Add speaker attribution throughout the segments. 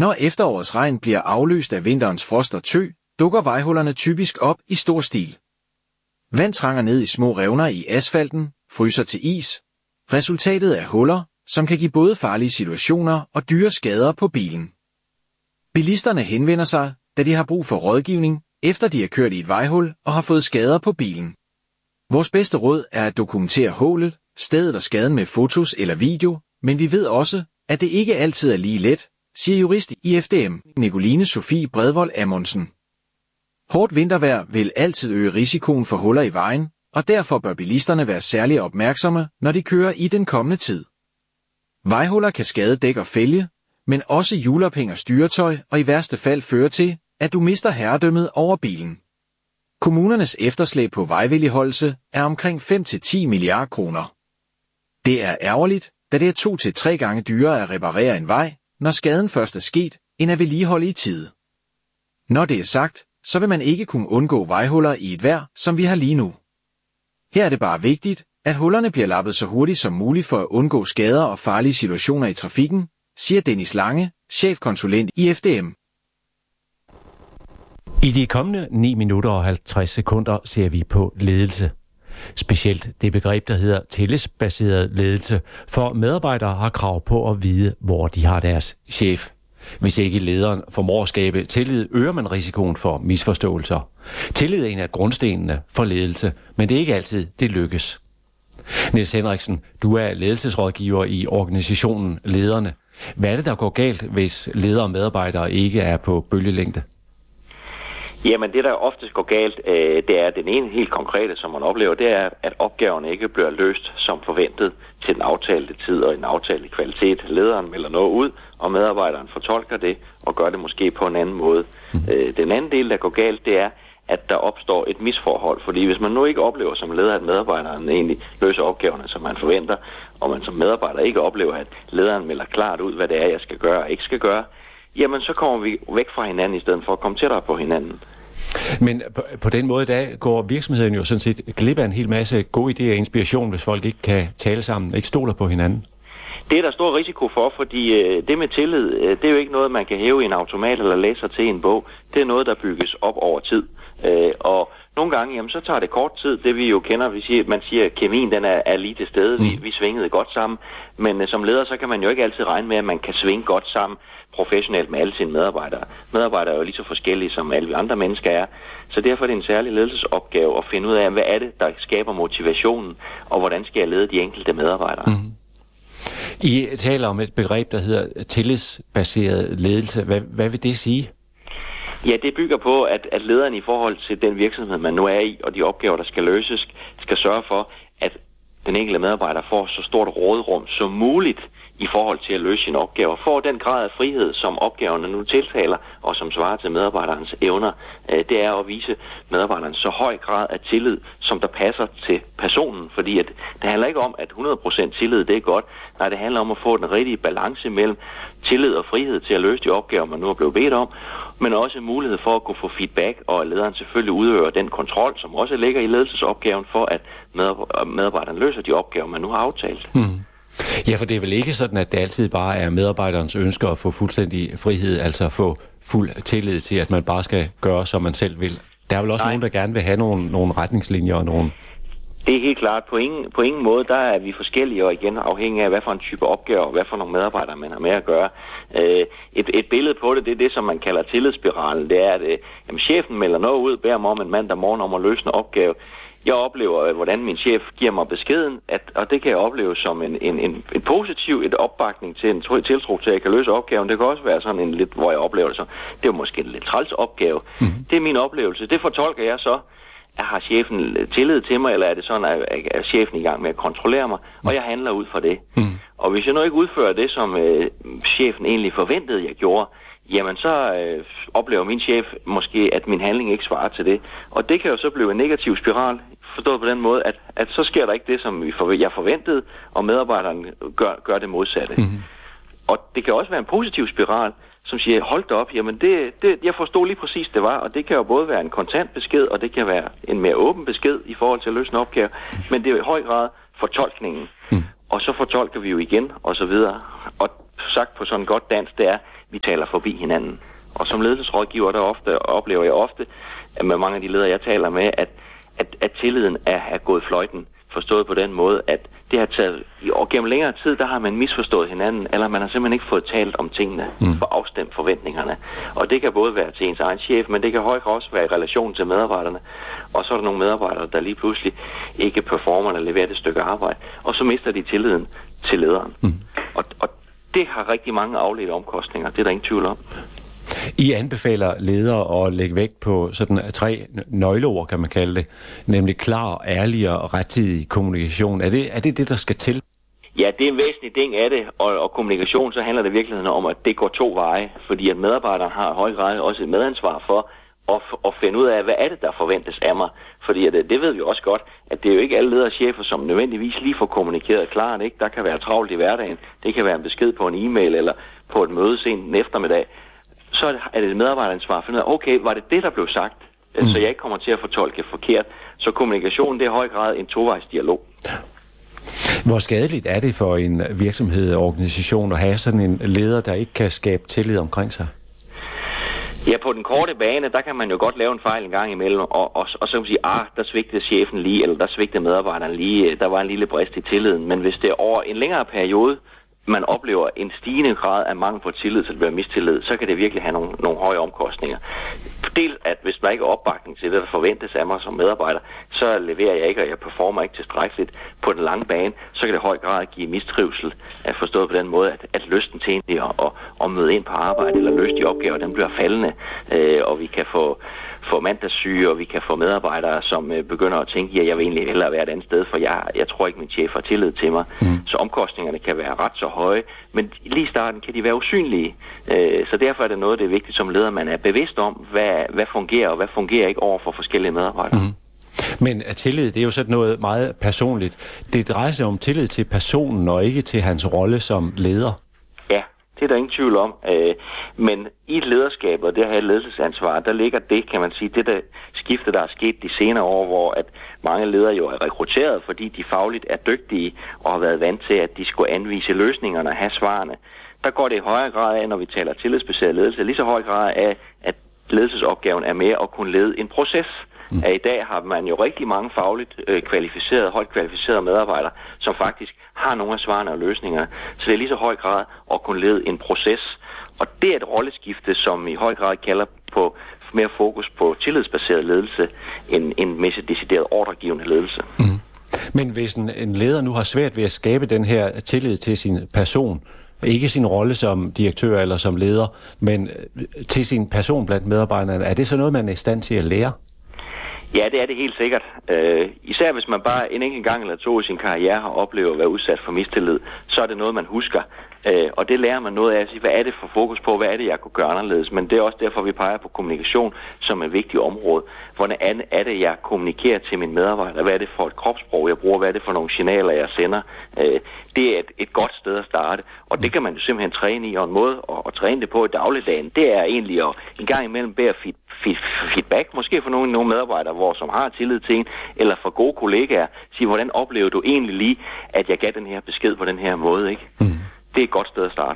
Speaker 1: Når efterårets regn bliver afløst af vinterens frost og tø, dukker vejhullerne typisk op i stor stil. Vand trænger ned i små revner i asfalten, fryser til is. Resultatet er huller, som kan give både farlige situationer og dyre skader på bilen. Bilisterne henvender sig, da de har brug for rådgivning, efter de har kørt i et vejhul og har fået skader på bilen. Vores bedste råd er at dokumentere hullet, stedet og skaden med fotos eller video, men vi ved også, at det ikke altid er lige let, siger jurist i FDM, Nicoline Sofie Bredvold Amundsen. Hårdt vintervejr vil altid øge risikoen for huller i vejen, og derfor bør bilisterne være særlig opmærksomme, når de kører i den kommende tid. Vejhuller kan skade dæk og fælge, men også hjulophæng og styretøj og i værste fald føre til, at du mister herredømmet over bilen. Kommunernes efterslæb på vejvedligeholdelse er omkring 5-10 milliarder kroner. Det er ærgerligt, da det er 2 til 3 gange dyrere at reparere en vej, når skaden først er sket, end at vedligeholde i tide. Når det er sagt, så vil man ikke kunne undgå vejhuller i et vejr, som vi har lige nu. Her er det bare vigtigt, at hullerne bliver lappet så hurtigt som muligt for at undgå skader og farlige situationer i trafikken, siger Dennis Lange, chefkonsulent i FDM.
Speaker 2: I de kommende 9 minutter og 50 sekunder ser vi på ledelse. Specielt det begreb, der hedder tillidsbaseret ledelse, for medarbejdere har krav på at vide, hvor de har deres chef. Hvis ikke lederen formår at skabe tillid, øger man risikoen for misforståelser. Tillid er en af grundstenene for ledelse, men det er ikke altid, det lykkes. Niels Henriksen, du er ledelsesrådgiver i organisationen Lederne. Hvad er det, der går galt, hvis ledere og medarbejdere ikke er på bølgelængde?
Speaker 3: Jamen det, der oftest går galt, det er den ene helt konkrete, som man oplever, det er, at opgaverne ikke bliver løst som forventet til den aftalte tid og en aftalte kvalitet. Lederen melder noget ud, og medarbejderen fortolker det og gør det måske på en anden måde. Den anden del, der går galt, det er, at der opstår et misforhold. Fordi hvis man nu ikke oplever som leder, at medarbejderen egentlig løser opgaverne, som man forventer, og man som medarbejder ikke oplever, at lederen melder klart ud, hvad det er, jeg skal gøre og ikke skal gøre, jamen så kommer vi væk fra hinanden, i stedet for at komme tættere på hinanden.
Speaker 2: Men på den måde, der går virksomheden jo sådan set glip af en hel masse gode idéer og inspiration, hvis folk ikke kan tale sammen, ikke stoler på hinanden.
Speaker 3: Det er der stor risiko for, fordi det med tillid, det er jo ikke noget, man kan hæve i en automat eller læse sig til en bog. Det er noget, der bygges op over tid. Og nogle gange, jamen, så tager det kort tid. Det vi jo kender, man siger, at kemien den er lige til stede. Vi svingede godt sammen. Men som leder, så kan man jo ikke altid regne med, at man kan svinge godt sammen professionelt med alle sine medarbejdere. Medarbejdere er jo lige så forskellige, som alle andre mennesker er. Så derfor er det en særlig ledelsesopgave at finde ud af, hvad er det, der skaber motivationen, og hvordan skal jeg lede de enkelte medarbejdere. Mm-hmm.
Speaker 2: I taler om et begreb, der hedder tillidsbaseret ledelse. Hvad vil det sige?
Speaker 3: Ja, det bygger på, at lederen i forhold til den virksomhed, man nu er i, og de opgaver, der skal løses, skal sørge for, at den enkelte medarbejder får så stort råderum som muligt i forhold til at løse sine opgaver. Får den grad af frihed, som opgaverne nu tiltaler, og som svarer til medarbejderens evner, det er at vise medarbejderen så høj grad af tillid, som der passer til personen. Fordi det handler ikke om, at 100% tillid, det er godt. Nej, det handler om at få den rigtige balance mellem tillid og frihed til at løse de opgaver, man nu er blevet bedt om, men også mulighed for at kunne få feedback, og at lederen selvfølgelig udøver den kontrol, som også ligger i ledelsesopgaven, for at medarbejderen løser de opgaver, man nu har aftalt.
Speaker 2: Ja, for det er vel ikke sådan, at det altid bare er medarbejderens ønsker at få fuldstændig frihed, altså få fuld tillid til, at man bare skal gøre, som man selv vil. Der er vel også nogen, der gerne vil have nogle retningslinjer og nogle...
Speaker 3: Det er helt klart. På ingen måde, der er vi forskellige, og igen afhængig af, hvad for en type opgaver, og hvad for nogle medarbejdere man har med at gøre. Et billede på det, det er det, som man kalder tillidsspiralen. Det er, at chefen melder noget ud, beder mig om en mandag morgen om at løse en opgave. Jeg oplever, hvordan min chef giver mig beskeden, og det kan jeg opleve som en positiv, et opbakning til en tiltro til, at jeg kan løse opgaven. Det kan også være sådan en lidt, hvor jeg oplever det så. Det er måske en lidt træls opgave. Mm-hmm. Det er min oplevelse. Det fortolker jeg så. Har chefen tillid til mig, eller er det sådan, at er chefen i gang med at kontrollere mig, og jeg handler ud fra det. Mm. Og hvis jeg nu ikke udfører det, som chefen egentlig forventede, jeg gjorde, jamen så oplever min chef måske, at min handling ikke svarer til det. Og det kan jo så blive en negativ spiral, forstået på den måde, at så sker der ikke det, som jeg forventede, og medarbejderen gør det modsatte. Mm. Og det kan også være en positiv spiral, som siger, hold da op, jamen jeg forstod lige præcis, det var, og det kan jo både være en kontant besked, og det kan være en mere åben besked i forhold til at løse en opgave, men det er jo i høj grad fortolkningen, og så fortolker vi jo igen, og så videre. Og sagt på sådan godt dansk, det er, vi taler forbi hinanden. Og som ledelsesrådgiver, oplever jeg ofte, at med mange af de ledere, jeg taler med, at tilliden er gået fløjten, forstået på den måde, at det har taget, og gennem længere tid, der har man misforstået hinanden, eller man har simpelthen ikke fået talt om tingene, for afstemt forventningerne. Og det kan både være til ens egen chef, men det kan højt også være i relation til medarbejderne. Og så er der nogle medarbejdere, der lige pludselig ikke performer eller leverer det stykke arbejde, og så mister de tilliden til lederen. Og det har rigtig mange afledte omkostninger, det er der ingen tvivl om.
Speaker 2: I anbefaler ledere at lægge vægt på sådan 3 nøgleord, kan man kalde det, nemlig klar, ærlig og rettidig kommunikation. Er det, der skal til?
Speaker 3: Ja, det er en væsentlig ting af det, og kommunikation, så handler det i virkeligheden om, at det går 2 veje, fordi at medarbejdere har i høj grad også et medansvar for at finde ud af, hvad er det, der forventes af mig. Fordi at, det ved vi også godt, at det er jo ikke alle ledere og chefer, som nødvendigvis lige får kommunikeret klart, ikke? Der kan være travlt i hverdagen, det kan være en besked på en e-mail eller på et møde sent en eftermiddag. Så er det et medarbejderansvar at finde ud af, okay, var det, der blev sagt, så jeg ikke kommer til at fortolke forkert. Så kommunikationen, det er i høj grad en 2-vejs dialog.
Speaker 2: Hvor skadeligt er det for en virksomhed og organisation at have sådan en leder, der ikke kan skabe tillid omkring sig?
Speaker 3: Ja, på den korte bane, der kan man jo godt lave en fejl en gang imellem, og så kan man sige, der svigtede chefen lige, eller der svigtede medarbejderen lige, der var en lille brist i tilliden. Men hvis det er over en længere periode, man oplever en stigende grad af mangel på tillid, så det bliver mistillid, så kan det virkelig have nogle høje omkostninger. Dels at hvis der ikke er opbakning til det, der forventes af mig som medarbejder, så leverer jeg ikke, og jeg performer ikke tilstrækkeligt på den lange bane, så kan det i høj grad give mistrivsel, at forstået på den måde, at lysten til egentlig at møde ind på arbejde eller løse de opgaver, den bliver faldende, og vi kan få mandagssyge, og vi kan få medarbejdere, som begynder at tænke, at jeg vil egentlig hellere være et andet sted, for jeg tror ikke, min chef har tillid til mig. Så omkostningerne kan være ret så høje, men lige i starten kan de være usynlige. Så derfor er det noget, det er vigtigt som leder, man er bevidst om, hvad fungerer og hvad fungerer ikke over for forskellige medarbejdere.
Speaker 2: Men tillid, det er jo sådan noget meget personligt. Det drejer sig om tillid til personen og ikke til hans rolle som leder.
Speaker 3: Ja, det er der ingen tvivl om. Men i et lederskab, og det her ledelsesansvar, der ligger det, kan man sige, det der skifte, der er sket de senere år, hvor at mange ledere jo er rekrutteret, fordi de fagligt er dygtige og har været vant til, at de skulle anvise løsningerne og have svarene. Der går det i højere grad af, når vi taler tillidsbaseret ledelse, lige så høj grad af, at ledelsesopgaven er med at kunne lede en proces. I dag har man jo rigtig mange fagligt højt kvalificerede medarbejdere, som faktisk har nogle af svarene og løsningerne. Så det er lige så høj grad at kunne lede en proces. Og det er et rolleskifte, som i høj grad kalder på mere fokus på tillidsbaseret ledelse end en mæssigt decideret ordregivende ledelse.
Speaker 2: Men hvis en leder nu har svært ved at skabe den her tillid til sin person, ikke sin rolle som direktør eller som leder, men til sin person blandt medarbejderne, er det så noget, man er i stand til at lære?
Speaker 3: Ja, det er det helt sikkert. Især hvis man bare en enkelt gang eller 2 i sin karriere har oplevet at være udsat for mistillid, så er det noget, man husker. Og det lærer man noget af at sige, hvad er det for fokus på, hvad er det, jeg kunne gøre anderledes. Men det er også derfor, vi peger på kommunikation som et vigtigt område. Hvordan er det, jeg kommunikerer til mine medarbejdere? Hvad er det for et kropssprog, jeg bruger? Hvad er det for nogle signaler, jeg sender? Det er et godt sted at starte. Og det kan man jo simpelthen træne i, og en måde at træne det på i dagligdagen, det er egentlig at en gang imellem bære feedback, måske for nogle medarbejdere, som har tillid til en, eller for gode kollegaer, sige, hvordan oplever du egentlig lige, at jeg gav den her besked på den her måde, ikke? Det er et godt sted at starte.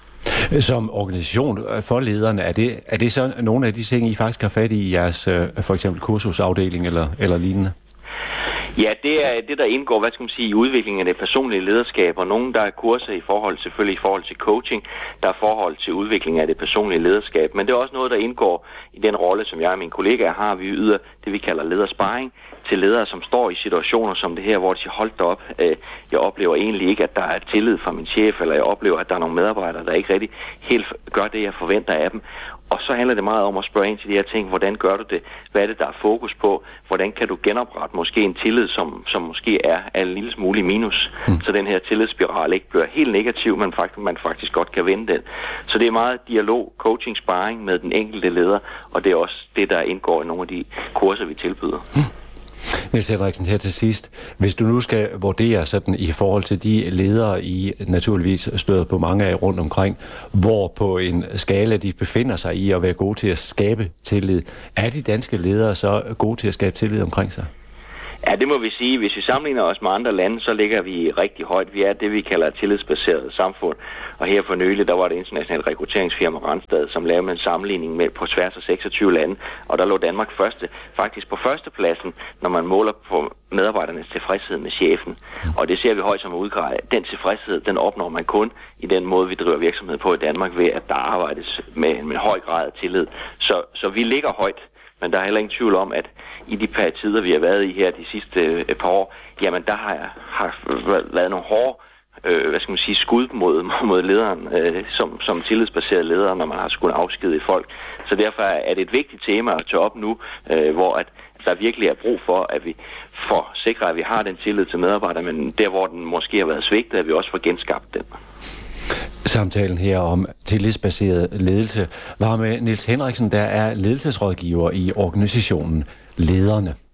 Speaker 2: Som organisation for lederne, er det så nogle af de ting, I faktisk har fat i jeres for eksempel kursusafdeling eller lignende?
Speaker 3: Ja, det er det, der indgår, hvad skal man sige, i udviklingen af det personlige lederskab, og nogle, der er kurser selvfølgelig i forhold til coaching, der er forhold til udviklingen af det personlige lederskab, men det er også noget, der indgår i den rolle, som jeg og mine kollegaer har. Vi yder det, vi kalder ledersparring til ledere, som står i situationer som det her, hvor de siger, hold da op, jeg oplever egentlig ikke, at der er tillid fra min chef, eller jeg oplever, at der er nogle medarbejdere, der ikke rigtig helt gør det, jeg forventer af dem. Og så handler det meget om at spørge ind til de her ting, hvordan gør du det? Hvad er det, der er fokus på? Hvordan kan du genoprette måske en tillid, som måske er en lille smule minus, så den her tillidsspiral ikke bliver helt negativ, men man faktisk godt kan vende den. Så det er meget dialog, coaching, sparring med den enkelte leder, og det er også det, der indgår i nogle af de kurser, vi tilbyder.
Speaker 2: Niels Henriksen, her til sidst. Hvis du nu skal vurdere sådan i forhold til de ledere, I naturligvis støder på mange af rundt omkring, hvor på en skala de befinder sig i at være gode til at skabe tillid, er de danske ledere så gode til at skabe tillid omkring sig?
Speaker 3: Ja, det må vi sige. Hvis vi sammenligner os med andre lande, så ligger vi rigtig højt. Vi er det, vi kalder et tillidsbaseret samfund. Og her for nylig, der var det internationale rekrutteringsfirma Randstad, som lavede en sammenligning med på tværs af 26 lande. Og der lå Danmark faktisk på førstepladsen, når man måler på medarbejdernes tilfredshed med chefen. Og det ser vi højt som udgrad. Den tilfredshed, den opnår man kun i den måde, vi driver virksomhed på i Danmark, ved at der arbejdes med en høj grad af tillid. Så vi ligger højt. Men der er heller ingen tvivl om, at i de par tider, vi har været i her de sidste par år, jamen der har været nogle hårde skud mod lederen, som tillidsbaseret leder, når man har skulle afskedige folk. Så derfor er det et vigtigt tema at tage op nu, hvor at der virkelig er brug for, at vi får sikre, at vi har den tillid til medarbejdere, men der, hvor den måske har været svigtet, at vi også får genskabt den.
Speaker 2: Samtalen her om tillidsbaseret ledelse var med Niels Henriksen, der er ledelsesrådgiver i organisationen Lederne.